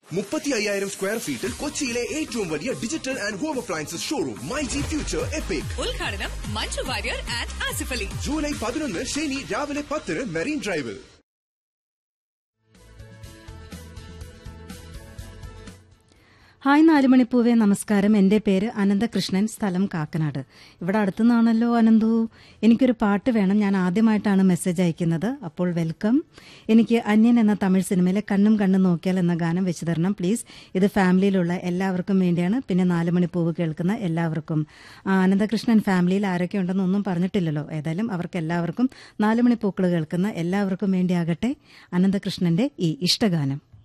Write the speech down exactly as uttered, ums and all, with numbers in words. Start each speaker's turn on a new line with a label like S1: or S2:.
S1: മുപ്പത്തി അയ്യായിരം സ്ക്വയർ ഫീറ്റിൽ കൊച്ചിയിലെ ഏറ്റവും വലിയ digital and home appliances showroom myG future EPIC.
S2: ഉദ്ഘാടനം മഞ്ജു വാര്യർ ആൻഡ് ആസിഫ് അലി.
S1: ജൂലൈ പതിനൊന്ന് ശനി രാവിലെ പത്തിന് മെറീൻ ഡ്രൈവിൽ.
S3: ഹായ് നാലുമണിപ്പൂവേ, നമസ്കാരം. എൻ്റെ പേര് അനന്തകൃഷ്ണൻ, സ്ഥലം കാക്കനാട്. ഇവിടെ അടുത്തുനിന്നാണല്ലോ അനന്തു. എനിക്കൊരു പാട്ട് വേണം. ഞാൻ ആദ്യമായിട്ടാണ് മെസ്സേജ് അയക്കുന്നത്. അപ്പോൾ വെൽക്കം. എനിക്ക് അന്യൻ എന്ന തമിഴ് സിനിമയിലെ കണ്ണും കണ്ണും നോക്കിയാൽ എന്ന ഗാനം വെച്ച് തരണം പ്ലീസ്. ഇത് ഫാമിലിയിലുള്ള എല്ലാവർക്കും വേണ്ടിയാണ്, പിന്നെ നാലുമണിപ്പൂവ് കേൾക്കുന്ന എല്ലാവർക്കും. അനന്തകൃഷ്ണൻ ഫാമിലിയിൽ ആരൊക്കെ ഉണ്ടെന്നൊന്നും പറഞ്ഞിട്ടില്ലല്ലോ. ഏതായാലും അവർക്ക് എല്ലാവർക്കും, നാലുമണിപ്പൂക്കൾ കേൾക്കുന്ന എല്ലാവർക്കും വേണ്ടിയാകട്ടെ അനന്തകൃഷ്ണന്റെ ഈ ഇഷ്ടഗാനം.